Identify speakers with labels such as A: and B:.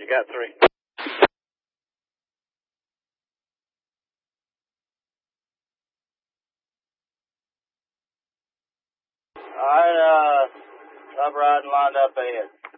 A: got 3. All right, top riding lined up ahead.